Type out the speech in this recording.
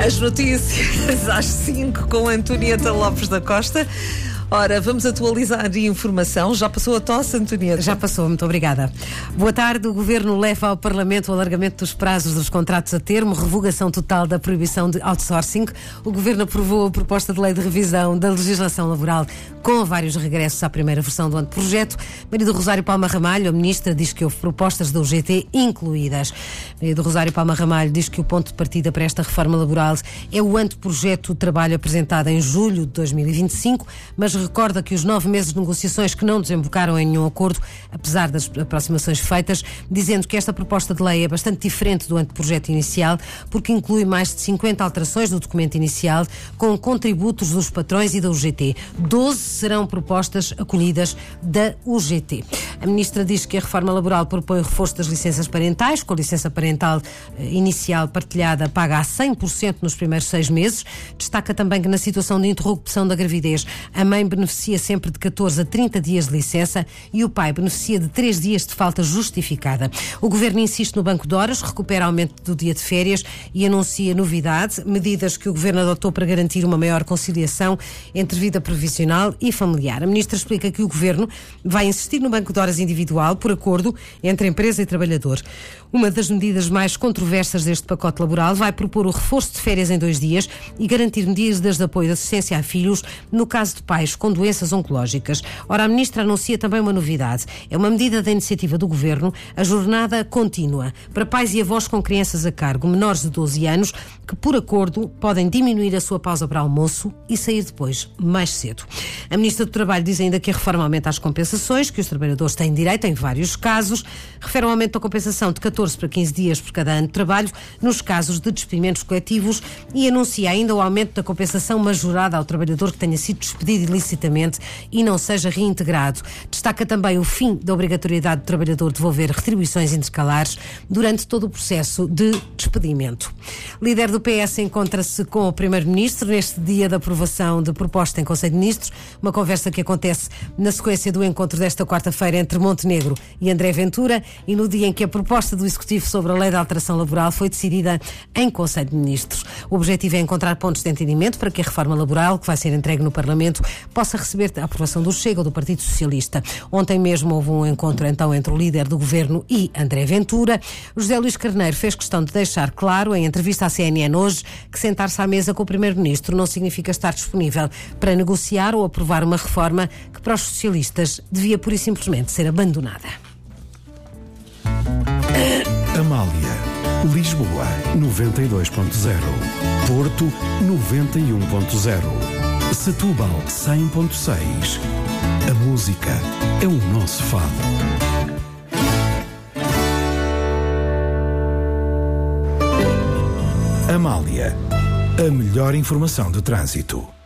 As notícias às 5 com Antonieta Lopes da Costa. Ora, vamos atualizar a informação. Já passou a tosse, Antonieta? Já passou, muito obrigada. Boa tarde. O Governo leva ao Parlamento o alargamento dos prazos dos contratos a termo, revogação total da proibição de outsourcing. O Governo aprovou a proposta de lei de revisão da legislação laboral com vários regressos à primeira versão do anteprojeto. Maria do Rosário Palma Ramalho, a ministra, diz que houve propostas da UGT incluídas. Maria do Rosário Palma Ramalho diz que o ponto de partida para esta reforma laboral é o anteprojeto de trabalho apresentado em julho de 2025, mas recorda que os 9 meses de negociações que não desembocaram em nenhum acordo, apesar das aproximações feitas, dizendo que esta proposta de lei é bastante diferente do anteprojeto inicial, porque inclui mais de 50 alterações do documento inicial, com contributos dos patrões e da UGT. 12 serão propostas acolhidas da UGT. A ministra diz que a reforma laboral propõe o reforço das licenças parentais, com a licença parental inicial partilhada paga a 100% nos primeiros 6 meses. Destaca também que na situação de interrupção da gravidez, a mãe beneficia sempre de 14 a 30 dias de licença e o pai beneficia de 3 dias de falta justificada. O Governo insiste no banco de horas, recupera aumento do dia de férias e anuncia novidade, medidas que o Governo adotou para garantir uma maior conciliação entre vida profissional e familiar. A ministra explica que o Governo vai insistir no banco de horas individual por acordo entre empresa e trabalhador. Uma das medidas mais controversas deste pacote laboral vai propor o reforço de férias em 2 dias e garantir medidas de apoio de assistência a filhos no caso de pais com doenças oncológicas. Ora, a ministra anuncia também uma novidade. É uma medida da iniciativa do Governo, a jornada contínua para pais e avós com crianças a cargo, menores de 12 anos, que por acordo podem diminuir a sua pausa para almoço e sair depois mais cedo. A ministra do Trabalho diz ainda que a reforma aumenta as compensações que os trabalhadores têm direito em vários casos. Refere ao aumento da compensação de 14 para 15 dias por cada ano de trabalho nos casos de despedimentos coletivos e anuncia ainda o aumento da compensação majorada ao trabalhador que tenha sido despedido ilicitamente e não seja reintegrado. Destaca também o fim da obrigatoriedade do trabalhador devolver retribuições intercalares durante todo o processo de despedimento. Líder do PS encontra-se com o Primeiro-Ministro neste dia da aprovação de proposta em Conselho de Ministros, uma conversa que acontece na sequência do encontro desta quarta-feira entre Montenegro e André Ventura e no dia em que a proposta do Executivo sobre a Lei de Alteração Laboral foi decidida em Conselho de Ministros. O objetivo é encontrar pontos de entendimento para que a reforma laboral, que vai ser entregue no Parlamento, possa receber a aprovação do Chega ou do Partido Socialista. Ontem mesmo houve um encontro então entre o líder do Governo e André Ventura. José Luís Carneiro fez questão de deixar claro, em entrevista à CNN hoje, que sentar-se à mesa com o Primeiro-Ministro não significa estar disponível para negociar ou aprovar uma reforma que para os socialistas devia pura e simplesmente ser abandonada. Amália, Lisboa 92.0, Porto 91.0, Setúbal 100.6. A música é o nosso fado. Amália, a melhor informação de trânsito.